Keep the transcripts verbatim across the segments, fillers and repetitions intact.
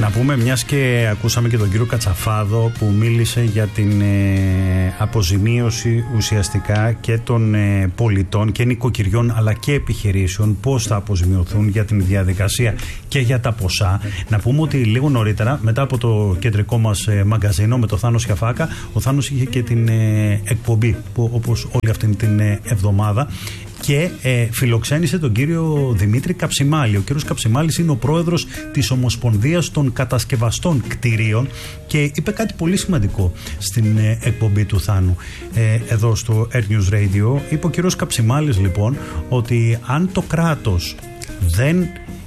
Να πούμε, μιας και ακούσαμε και τον κύριο Κατσαφάδο που μίλησε για την ε, αποζημίωση ουσιαστικά και των ε, πολιτών και νοικοκυριών αλλά και επιχειρήσεων, πώς θα αποζημιωθούν για την διαδικασία και για τα ποσά. Να πούμε ότι λίγο νωρίτερα, μετά από το κεντρικό μας ε, μαγκαζίνο με το Θάνο Σιαφάκα, ο Θάνος είχε και την ε, εκπομπή που, όπως όλη αυτή την ε, εβδομάδα, και ε, φιλοξένησε τον κύριο Δημήτρη Καψιμάλη. Ο κύριος Καψιμάλης είναι ο πρόεδρος της Ομοσπονδίας των Κατασκευαστών Κτηρίων και είπε κάτι πολύ σημαντικό στην ε, εκπομπή του Θάνου ε, εδώ στο Air News Radio. Είπε ο κύριος Καψιμάλης λοιπόν ότι αν το κράτος δεν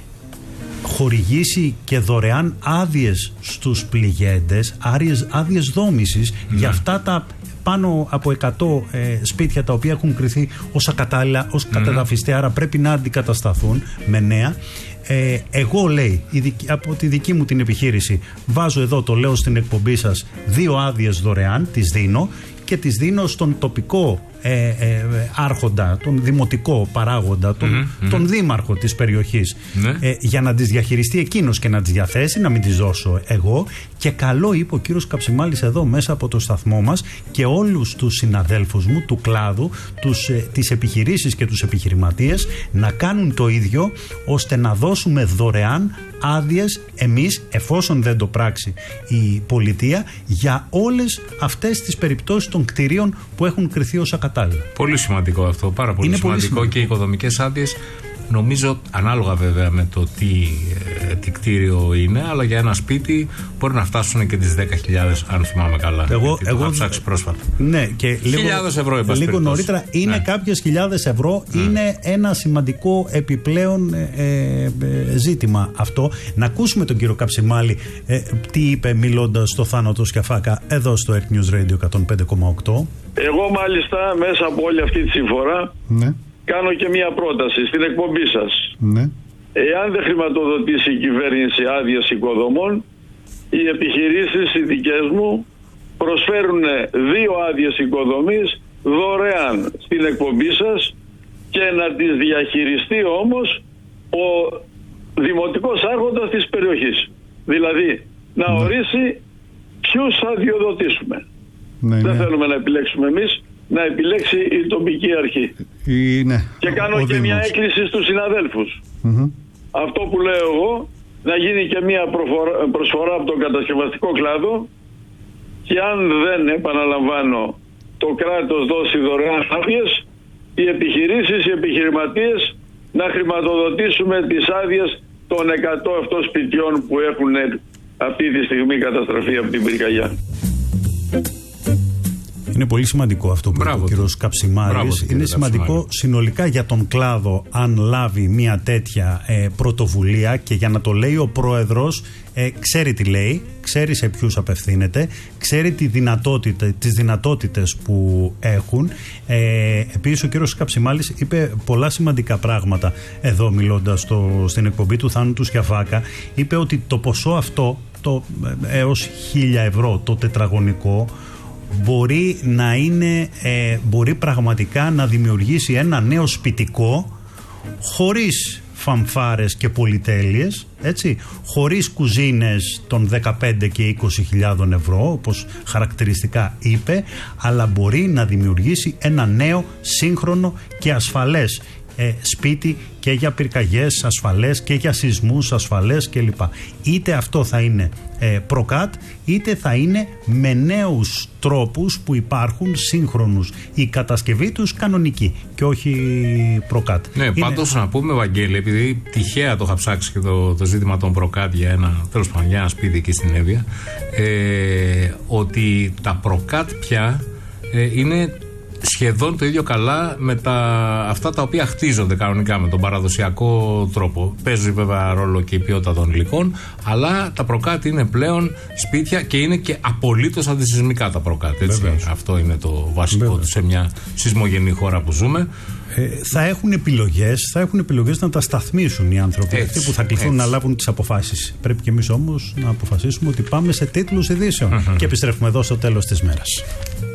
χορηγήσει και δωρεάν άδειες στους πληγέντες, άδειες δόμησης mm. για αυτά τα πάνω από εκατό ε, σπίτια τα οποία έχουν κριθεί ως ακατάλληλα, ως mm. κατεδαφιστέα, άρα πρέπει να αντικατασταθούν με νέα. Ε, εγώ, λέει, η, από τη δική μου την επιχείρηση, βάζω εδώ, το λέω στην εκπομπή σας, δύο άδειες δωρεάν, τις δίνω και τις δίνω στον τοπικό ε, ε, άρχοντα, τον δημοτικό παράγοντα, τον, mm-hmm. τον δήμαρχο της περιοχής, mm-hmm. ε, για να τις διαχειριστεί εκείνος και να τις διαθέσει, να μην τις δώσω εγώ. Και καλό, είπε ο κύριος Καψιμάλης εδώ μέσα από το σταθμό μας, και όλους τους συναδέλφους μου του κλάδου, τους, ε, τις επιχειρήσεις και τους επιχειρηματίες να κάνουν το ίδιο, ώστε να δώσουμε δωρεάν άδειες εμείς, εφόσον δεν το πράξει η πολιτεία, για όλες αυτές τις περιπτώσεις των κτηρίων που έχουν κριθεί ως ακατάλληλα. Πολύ σημαντικό αυτό, πάρα πολύ, σημαντικό, πολύ σημαντικό. Και οι οικοδομικές άδειες, νομίζω, ανάλογα βέβαια με το τι, ε, τι κτίριο είναι, αλλά για ένα σπίτι μπορεί να φτάσουν και τις δέκα χιλιάδες, αν θυμάμαι καλά. Εγώ, εγώ το είχα ψάξει πρόσφατα. Ναι, και λίγο, ευρώ, λίγο νωρίτερα είναι ναι. κάποιες χιλιάδες ευρώ. Mm. Είναι ένα σημαντικό επιπλέον ε, ε, ε, ζήτημα αυτό. Να ακούσουμε τον κύριο Καψιμάλη ε, τι είπε μιλώντας στο Θάνο το Σιαφάκα εδώ στο Air News Radio εκατόν πέντε κόμμα οκτώ. Εγώ μάλιστα μέσα από όλη αυτή τη συμφορά ναι. κάνω και μία πρόταση στην εκπομπή σας. Ναι. Εάν δεν χρηματοδοτήσει η κυβέρνηση άδειες οικοδομών, οι επιχειρήσεις οι δικές μου προσφέρουν δύο άδειες οικοδομής δωρεάν στην εκπομπή σας και να τις διαχειριστεί όμως ο δημοτικός άρχοντας της περιοχής. Δηλαδή να ναι. ορίσει ποιους θα αδειοδοτήσουμε. Ναι, δεν ναι. θέλουμε να επιλέξουμε εμείς, να επιλέξει η τοπική αρχή. Η, ναι, και κάνω και Δήμος. Μια έκκληση στους συναδέλφους. Mm-hmm. Αυτό που λέω εγώ, να γίνει και μια προφορά, προσφορά από τον κατασκευαστικό κλάδο, και αν δεν, επαναλαμβάνω, το κράτος δώσει δωρεάν άδειες, οι επιχειρήσεις, οι επιχειρηματίες να χρηματοδοτήσουμε τις άδειες των εκατό αυτών σπιτιών που έχουν αυτή τη στιγμή καταστραφεί από την πυρκαγιά. Είναι πολύ σημαντικό αυτό που είπε ο κύριος Καψιμάλης. Είναι σημαντικό Καψιμάλη. συνολικά για τον κλάδο, αν λάβει μια τέτοια ε, πρωτοβουλία, και για να το λέει ο πρόεδρος, ε, ξέρει τι λέει, ξέρει σε ποιους απευθύνεται, ξέρει τη δυνατότητα, τις δυνατότητες που έχουν. Ε, επίσης ο κύριος Καψιμάλης είπε πολλά σημαντικά πράγματα εδώ μιλώντας στο, στην εκπομπή του Θάνου του Σιαφάκα. Είπε ότι το ποσό αυτό, το έως χίλια ευρώ το τετραγωνικό, μπορεί να είναι, ε, μπορεί πραγματικά να δημιουργήσει ένα νέο σπιτικό χωρίς φανφάρες και πολυτέλειες, έτσι, χωρίς κουζίνες των δεκαπέντε και είκοσι χιλιάδων ευρώ, όπως χαρακτηριστικά είπε, αλλά μπορεί να δημιουργήσει ένα νέο, σύγχρονο και ασφαλές ε, σπίτι, και για πυρκαγιές ασφαλές και για σεισμούς ασφαλές κλπ. Είτε αυτό θα είναι ε, προκάτ, είτε θα είναι με νέους τρόπους που υπάρχουν, σύγχρονους, η κατασκευή τους κανονική και όχι προκάτ. Ναι, είναι... πάντως να πούμε, Βαγγέλη, επειδή τυχαία το είχα ψάξει και το, το ζήτημα των προκάτ για ένα, τέλος πάντων, για ένα σπίτι εκεί στην Εύβοια, ε, ότι τα προκάτ πια ε, είναι σχεδόν το ίδιο καλά με τα, αυτά τα οποία χτίζονται κανονικά με τον παραδοσιακό τρόπο. Παίζει βέβαια ρόλο και η ποιότητα των υλικών, αλλά τα προκάτ είναι πλέον σπίτια και είναι και απολύτως αντισυσμικά τα προκάτ. Έτσι. Αυτό είναι το βασικό του σε μια σεισμογενή χώρα που ζούμε. Ε, θα έχουν επιλογές, θα έχουν επιλογές να τα σταθμίσουν οι άνθρωποι έτσι, αυτοί που θα κληθούν έτσι. να λάβουν τις αποφάσεις. Πρέπει και εμείς όμως να αποφασίσουμε ότι πάμε σε τίτλους ειδήσεων uh-huh. και επιστρέφουμε εδώ στο τέλος της μέρας.